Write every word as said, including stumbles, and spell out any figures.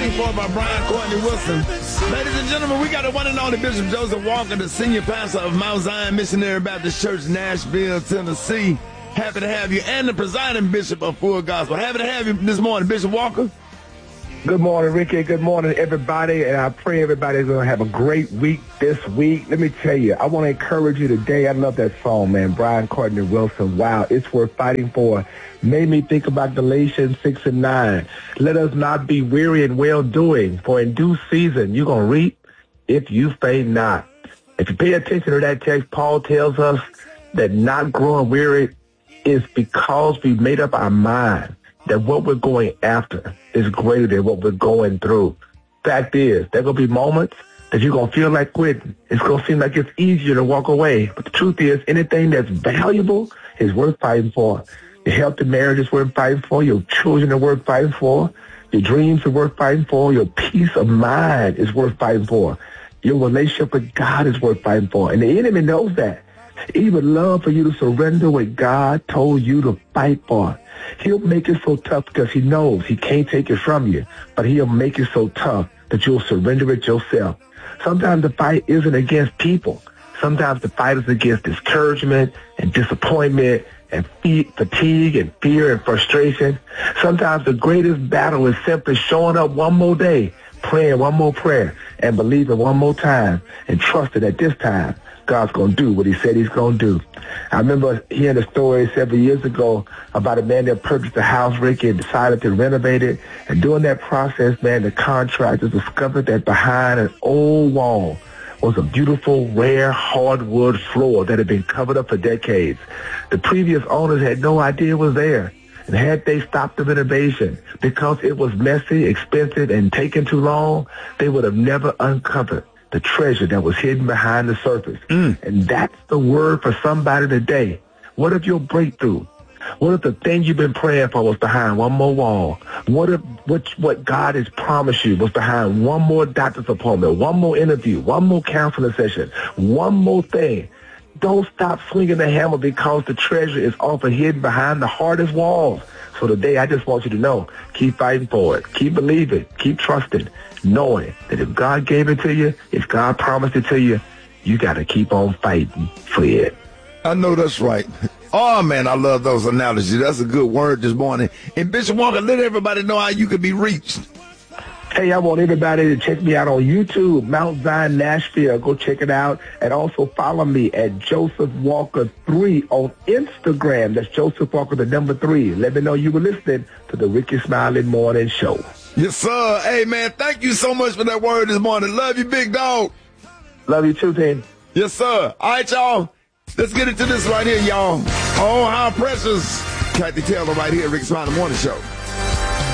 Fighting For by Brian Courtney Wilson. Ladies and gentlemen, we got the one and only Bishop Joseph Walker, the senior pastor of Mount Zion Missionary Baptist Church, Nashville, Tennessee. Happy to have you, and the presiding bishop of Full Gospel. Happy to have you this morning, Bishop Walker. Good morning, Ricky. Good morning, everybody. And I pray everybody's going to have a great week this week. Let me tell you, I want to encourage you today. I love that song, man. Brian Courtney Wilson. Wow, it's worth fighting for. Made me think about Galatians six and nine. Let us not be weary in well-doing, for in due season you're going to reap if you faint not. If you pay attention to that text, Paul tells us that not growing weary is because we've made up our mind that what we're going after is greater than what we're going through. Fact is, there going to be moments that you're going to feel like quitting. It's going to seem like it's easier to walk away. But the truth is, anything that's valuable is worth fighting for. Your healthy marriage is worth fighting for. Your children are worth fighting for. Your dreams are worth fighting for. Your peace of mind is worth fighting for. Your relationship with God is worth fighting for. And the enemy knows that. He would love for you to surrender what God told you to fight for. He'll make it so tough because he knows he can't take it from you, but he'll make it so tough that you'll surrender it yourself. Sometimes the fight isn't against people. Sometimes the fight is against discouragement and disappointment and fatigue and fear and frustration. Sometimes the greatest battle is simply showing up one more day, praying one more prayer, and believing one more time, and trusting that this time God's going to do what he said he's going to do. I remember hearing a story several years ago about a man that purchased a house, Ricky, and decided to renovate it. And during that process, man, the contractors discovered that behind an old wall was a beautiful, rare hardwood floor that had been covered up for decades. The previous owners had no idea it was there. And had they stopped the renovation because it was messy, expensive, and taking too long, they would have never uncovered the treasure that was hidden behind the surface. Mm. And that's the word for somebody today. What if your breakthrough? What if the thing you've been praying for was behind one more wall? What if what, what God has promised you was behind one more doctor's appointment, one more interview, one more counseling session, one more thing? Don't stop swinging the hammer because the treasure is often hidden behind the hardest walls. So today, I just want you to know, keep fighting for it. Keep believing. Keep trusting, knowing that if God gave it to you, if God promised it to you, you got to keep on fighting for it. I know that's right. Oh, man, I love those analogies. That's a good word this morning. And Bishop Walker, let everybody know how you can be reached. Hey, I want everybody to check me out on YouTube, Mount Zion Nashville. Go check it out. And also follow me at Joseph Walker three on Instagram. That's Joseph Walker, the number three. Let me know you were listening to the Ricky Smiley Morning Show. Yes, sir. Hey, man, thank you so much for that word this morning. Love you, big dog. Love you too, team. Yes, sir. All right, y'all. Let's get into this right here, y'all. Oh, how precious. Kathy Taylor right here, Ricky Smiley Morning Show.